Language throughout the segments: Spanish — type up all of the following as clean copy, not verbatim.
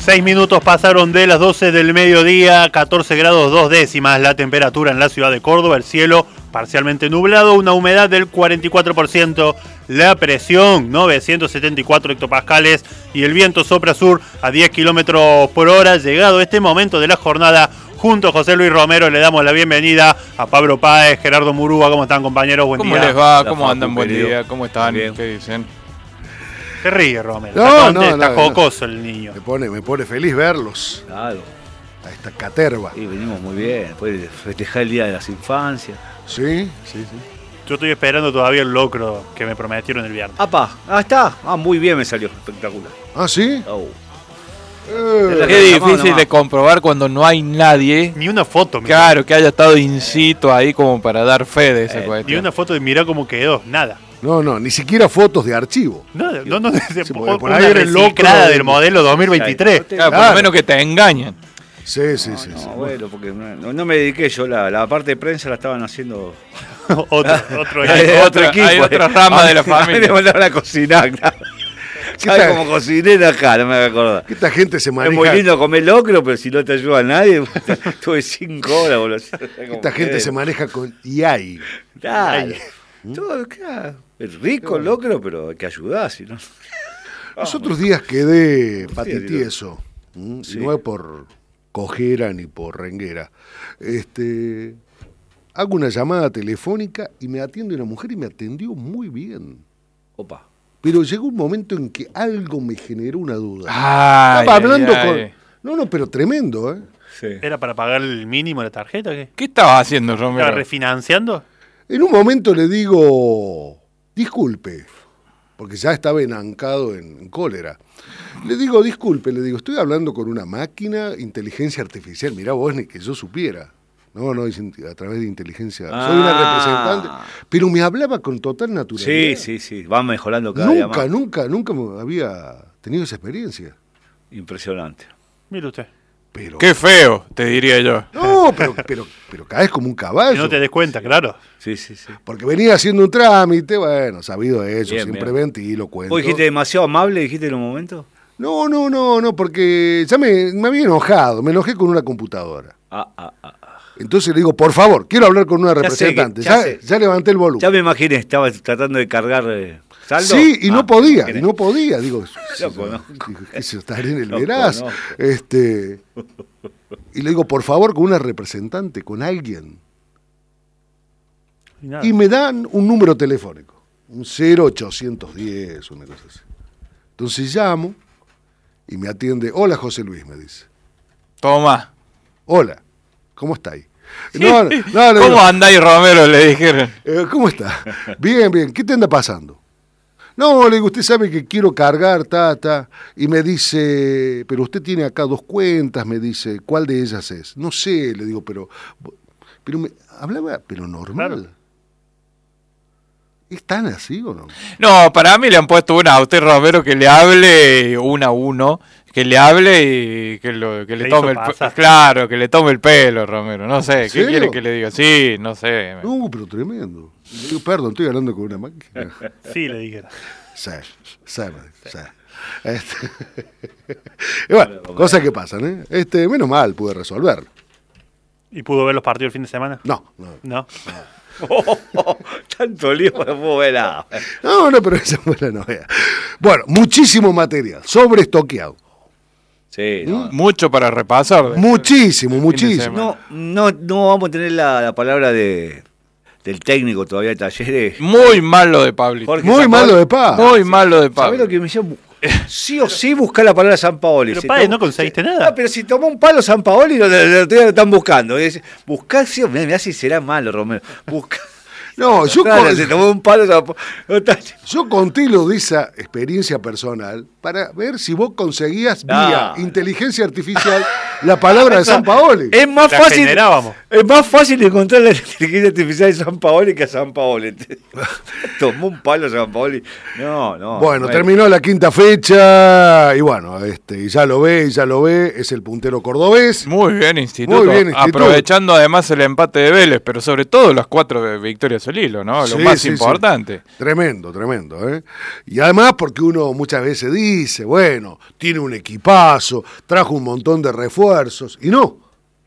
6 minutos pasaron de las 12 del mediodía, 14 grados 2 décimas la temperatura en la ciudad de Córdoba, el cielo parcialmente nublado, una humedad del 44%, la presión 974 hectopascales y el viento sopra sur a 10 kilómetros por hora. Llegado este momento de la jornada, junto a José Luis Romero le damos la bienvenida a Pablo Páez, Gerardo Murúa. ¿Cómo están, compañeros? Buen día. ¿Cómo les va? ¿Cómo andan? Buen día. ¿Cómo están? Bien. ¿Qué dicen? Se ríe, Romero. Está jocoso el niño. Me pone feliz verlos. Claro. A esta caterva. Sí, venimos muy bien. Después de festejar el Día de las Infancias. ¿Sí? Yo estoy esperando todavía el locro que me prometieron el viernes. ¡Apa! Está. Muy bien me salió. Espectacular. ¿Ah, sí? Oh. Qué difícil de comprobar cuando no hay nadie. Ni una foto. Claro, que haya estado in situ ahí como para dar fe de esa Ni cuestión. una foto de mirá cómo quedó. Nada. No, ni siquiera fotos de archivo. No, porque por una ahí era el locro reciclada del modelo 2023. Claro, por lo menos que te engañen. Sí. Bueno, porque no me dediqué yo. La parte de prensa la estaban haciendo otro equipo. Hay otra rama de la familia. Me mandaron a cocinar, claro. ¿Sabes cómo cociné acá? No me voy a acordar. Que esta gente se Es maneja. muy lindo comer locro, pero si no te ayuda a nadie, tuve 5 horas, boludo. Esta gente se maneja con IAI. Claro. Todo, claro. Es rico el locro, pero hay que ayudar, si no. Los otros días quedé Sí. patitieso. Sí. No es por cojera ni por renguera. Hago una llamada telefónica y me atiende una mujer y me atendió muy bien. Opa. Pero llegó un momento en que algo me generó una duda. Estaba Hablando con... No, pero tremendo, ¿eh? Sí. ¿Era para pagar el mínimo de la tarjeta o qué? ¿Qué estabas haciendo, ¿Estaba Romero? refinanciando? En un momento le digo, disculpe, porque ya estaba enancado en cólera. Le digo, disculpe, estoy hablando con una máquina, inteligencia artificial. Mirá vos, ni que yo supiera. No, a través de inteligencia. Soy una representante. Pero me hablaba con total naturalidad. Sí. Van mejorando cada día más. Nunca había tenido esa experiencia. Impresionante. Mire usted. Pero, Qué feo, te diría yo. no, pero caes como un caballo. Que no te des cuenta, claro. Sí. Porque venía haciendo un trámite, bueno, sabido eso, Bien, siempre bien. ventilo, cuento. ¿Vos dijiste demasiado amable, dijiste en un momento? No, porque ya me había enojado, me enojé con una computadora. Entonces le digo, por favor, quiero hablar con una representante. Ya sé. Ya levanté el volumen. Ya me imaginé, estaba tratando de cargar saldo. Sí, y no podía, imaginé. Digo, Loco, ¿no? que se estaré en el Loco, veraz. no. Y le digo, por favor, con una representante, con alguien. Y nada. Y me dan un número telefónico, un 0810, una cosa así. Entonces llamo y me atiende, hola José Luis, me dice. Toma. Hola, ¿cómo estáis? ¿Cómo digo, andáis, Romero? Le dijeron. ¿Cómo está? Bien, ¿qué te anda pasando? No, le digo, usted sabe que quiero cargar, y me dice, pero usted tiene acá 2 cuentas, me dice, ¿cuál de ellas es? No sé, le digo, pero me hablaba, pero normal. Claro. ¿Es tan así o no? No, para mí le han puesto una a usted, Romero, que le hable 1 a 1, que le hable y que le Se tome hizo pasar. Claro, que le tome el pelo, Romero. No sé, ¿qué serio? quiere que le diga? Sí, no sé. No, pero tremendo. Le digo, perdón, estoy hablando con una máquina. Sí, le dijera. Sí. Y bueno, cosas que pasan, ¿eh? Menos mal pude resolverlo. ¿Y pudo ver los partidos el fin de semana? No. No. Tanto lío para no ver nada. No, pero esa fue la novedad. Bueno, muchísimo material, sobreestoqueado. Sí, no. Mucho para repasar. Muchísimo. semana. No vamos a tener la palabra del técnico todavía de Talleres. Muy malo de Pablito. Jorge Muy Sampaoli. malo de paz. Muy malo de ¿Sabés Pablo. lo que me hicieron? Sí o sí buscar la palabra San Paoli. Pero, padre, no conseguiste nada. Pero si tomó un palo San Paoli, lo están buscando. Buscar, sí, mirá si será malo, Romero. Buscar. No, Se tomó un palo San Paoli. yo conté lo de esa experiencia personal para ver si vos conseguías vía inteligencia artificial la palabra de San Paoli. Es más La fácil. generábamos. Es más fácil encontrar la inteligencia artificial de San Paoli que a San Paoli. Tomó un palo a San Paoli. No. Bueno, no terminó la quinta fecha y bueno, y ya lo ve, es el puntero cordobés. Muy bien, Instituto. Muy bien, Instituto. Aprovechando además el empate de Vélez, pero sobre todo las 4 victorias al hilo, ¿no? Lo Sí, más sí, importante. sí. Tremendo, ¿eh? Y además porque uno muchas veces dice, bueno, tiene un equipazo, trajo un montón de refuerzos, y no.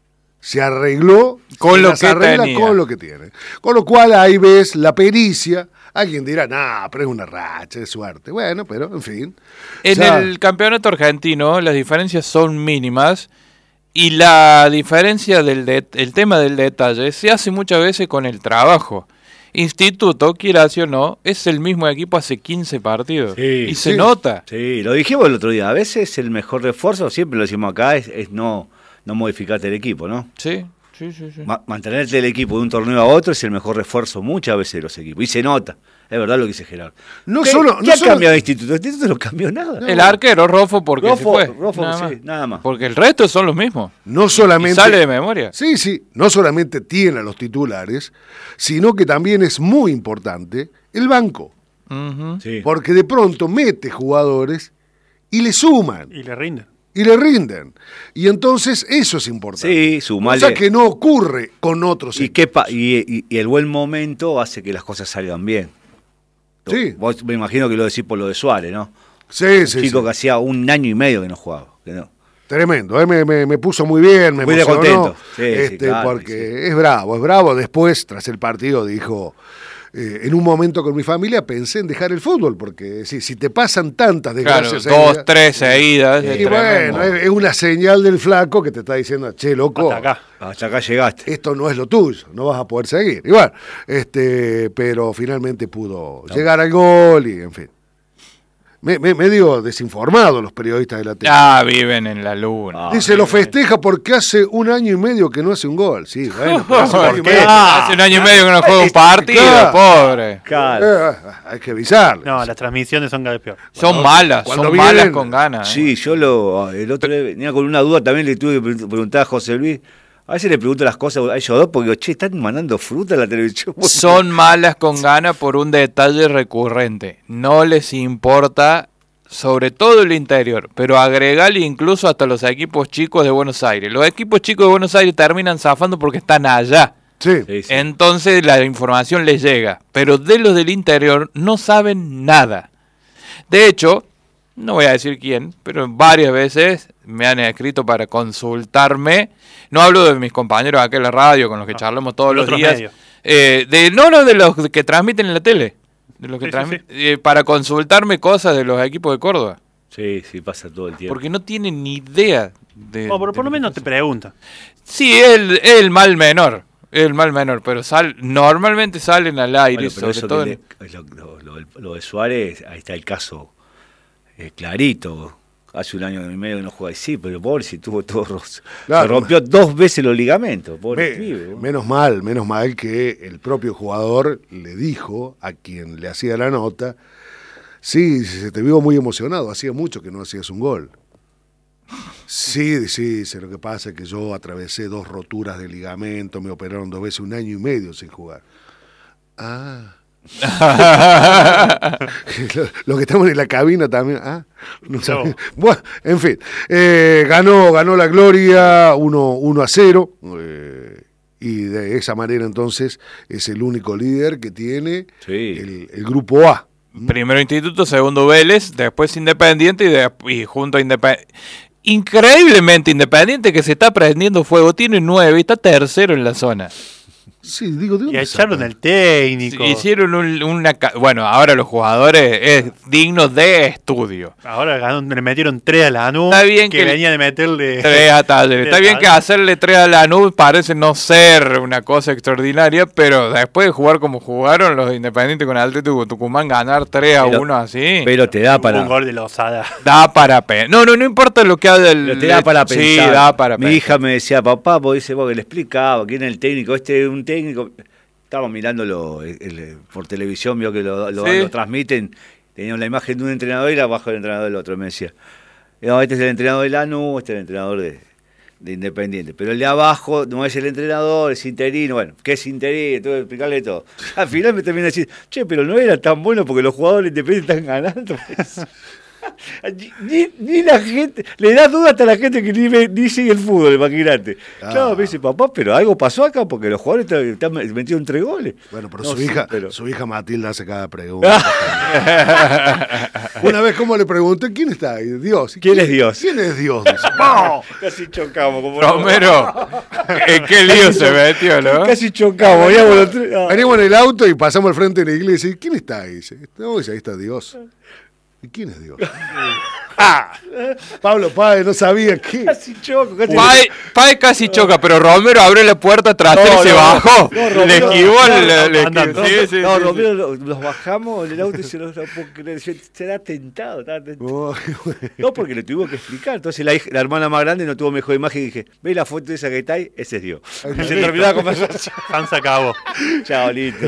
Se arregló Con se lo las que arregla tenía. con lo que tiene. Con lo cual ahí ves la pericia. Alguien dirá, nah, pero es una racha de suerte. Bueno, pero en fin. En Ya- el campeonato argentino las diferencias son mínimas y la diferencia el tema del detalle se hace muchas veces con el trabajo. Instituto, quiera sí o no, es el mismo equipo hace 15 partidos. Sí, y se sí. nota. Sí, lo dijimos el otro día. A veces el mejor refuerzo, siempre lo decimos acá, es no modificarte el equipo, ¿no? Sí. Mantenerte el equipo de un torneo a otro es el mejor refuerzo muchas veces de los equipos. Y se nota. Es verdad lo que dice Gerardo. No ¿Qué, solo- ¿qué no ha solo- cambiado el Instituto? El Instituto no cambió nada. El arquero, Rofo, porque Rofo, se fue. Rofo, nada sí, nada más. Porque el resto son los mismos. No Y solamente. sale de memoria. Sí, no solamente tiene a los titulares, sino que también es muy importante el banco. Ujú. Sí. Porque de pronto mete jugadores y le suman Y le rinden. y le rinden. Y entonces eso es importante. Sí, sumale. Cosa que no ocurre con otros Y, equipos. y el buen momento hace que las cosas salgan bien. Sí. Vos me imagino que lo decís por lo de Suárez, ¿no? Sí, Un sí, chico sí. que hacía 1 año y medio que no jugaba. Que no. Tremendo, me puso muy bien, me Muy de emocionó, contento. Sí, sí, claro, porque sí. es bravo. Después, tras el partido, dijo, en un momento con mi familia pensé en dejar el fútbol, porque si te pasan tantas Claro, desgracias 2, seguidas, 3 seguidas. y es tremendo. bueno, es una señal del flaco que te está diciendo, che, loco, Hasta acá. Hasta acá llegaste. esto no es lo tuyo, no vas a poder seguir. Y bueno, pero finalmente pudo llegar al gol y en fin. Medio desinformado los periodistas de la tele. Ah, viven en la luna. Dice, lo festeja porque hace 1 año y medio que no hace un gol. Sí, bueno, pero hace un año y ¿Por qué? medio. Hace 1 año y medio que no juega un partido, Claro. pobre. Claro. Hay que avisarle. No, las transmisiones son cada vez peor. Son malas, cuando son vienen- malas con ganas. Sí, yo el otro día venía con una duda, también le tuve que preguntar a José Luis. A veces le pregunto las cosas a ellos dos porque digo, che, están mandando fruta en la televisión. Son malas con ganas por un detalle recurrente. No les importa, sobre todo el interior, pero agregale incluso hasta los equipos chicos de Buenos Aires. Los equipos chicos de Buenos Aires terminan zafando porque están allá. Sí. Sí, sí. Entonces la información les llega. Pero de los del interior no saben nada. De hecho, no voy a decir quién, pero varias veces me han escrito para consultarme. No hablo de mis compañeros acá en la radio, con los que charlamos todos de los otros días. medios. No, de los que transmiten en la tele. De los que Sí, para consultarme cosas de los equipos de Córdoba. Sí, sí, pasa todo el tiempo. Porque no tienen ni idea de... No, pero por lo de- menos te preguntan. Sí, el mal menor. El mal menor, pero normalmente salen al aire, Bueno, pero sobre eso todo... que lo de Suárez, ahí está el caso clarito. Hace 1 año y medio que no juega. Y sí, pero pobre si tuvo todo roto. Claro. Se rompió 2 veces los ligamentos. Pobre pibe. Menos mal que el propio jugador le dijo a quien le hacía la nota, sí, se te vio muy emocionado, hacía mucho que no hacías un gol. Sí, dice, lo que pasa es que yo atravesé 2 roturas de ligamento, me operaron 2 veces, 1 año y medio sin jugar. Ah. Lo que estamos en la cabina también. No sabía. Bueno, en fin. Ganó la Gloria 1-0. Y de esa manera entonces es el único líder que tiene Sí. el grupo A. Primero Instituto, segundo Vélez, después Independiente y junto a Independiente. Increíblemente Independiente, que se está prendiendo fuego, tiene 9 y está tercero en la zona. Sí, digo, ¿de Y dónde echaron sacan? el técnico. Hicieron bueno, ahora los jugadores es digno de estudio. Ahora le metieron 3 a Lanús. Está bien que que venía de meterle 3 a Talleres. Está bien que Talleres. hacerle 3 a Lanús parece no ser una cosa extraordinaria, pero después de jugar como jugaron los Independientes con Atlético Tucumán, ganar 3 a Pero- 1 así, Pero te da para. un gol de Lozada. da para pensar. No importa lo que haga el... Pero te da para pensar. Sí, da para Mi pensar. hija me decía, papá, porque dice, porque le explicaba quién es el técnico. Este es un técnico. Estábamos mirándolo por televisión, vio que lo Sí. transmiten. Tenían la imagen de un entrenador y abajo del entrenador del otro. Me decía, no, este es el entrenador de Lanús, este es el entrenador de Independiente. Pero el de abajo no es el entrenador, es interino. Bueno, ¿qué es interino? Tengo que explicarle todo. Al final me termina diciendo, che, pero no era tan bueno porque los jugadores independientes están ganando. Ni la gente, le da duda hasta la gente que ni sigue el fútbol, imagínate. Claro, me dice, papá, pero algo pasó acá porque los jugadores están metidos en 3 goles. Bueno, pero, No, su hija Matilda hace cada pregunta. Una vez, como le pregunté, ¿quién está ahí? Dios. ¿Quién es Dios? ¿Quién es Dios? Dice, ¡no! Casi chocamos. Como Romero, ¿en qué lío se metió, no? Casi chocamos. Veníamos los tres. Veníamos en el auto y pasamos al frente de la iglesia. ¿Quién está ahí? Dice, no, dice, ahí está Dios. ¿Y quién es Dios? Pablo Páez no sabía qué. Casi choco. Páez casi choca, pero Romero abrió la puerta trasera y se bajó. No, Le Romero, esquivó andando. Sí. Romero los bajamos en el auto y se los puedo creer. Estaba tentado. Oh, No, porque le tuvimos que explicar. Entonces la hermana más grande no tuvo mejor imagen y dije, ¿ves la foto esa que está ahí? Ese es Dios. Y se terminó la conversación. Hans acabó. Chao, listo.